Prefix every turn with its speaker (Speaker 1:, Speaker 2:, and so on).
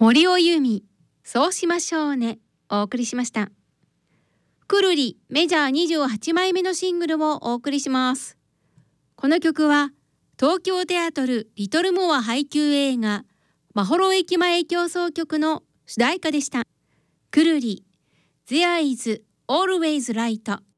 Speaker 1: 森尾由美、そうしましょうね、お送りしました。くるりメジャー28枚目のシングルをお送りします。この曲は東京テアトルリトルモア配給映画まほろ駅前競争曲の主題歌でした。くるり There is always light